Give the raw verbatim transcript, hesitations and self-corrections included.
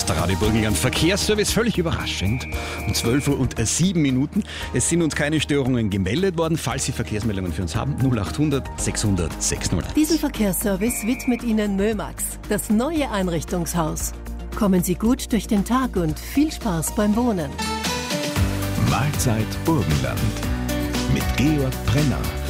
ist der Radio Burgenland Verkehrsservice, völlig überraschend. Um zwölf Uhr und sieben Minuten. Es sind uns keine Störungen gemeldet worden. Falls Sie Verkehrsmeldungen für uns haben, null acht hundert sechshundert sechshunderteins. Diesen Verkehrsservice widmet Ihnen Mömax, das neue Einrichtungshaus. Kommen Sie gut durch den Tag und viel Spaß beim Wohnen. Mahlzeit Burgenland mit Georg Brenner.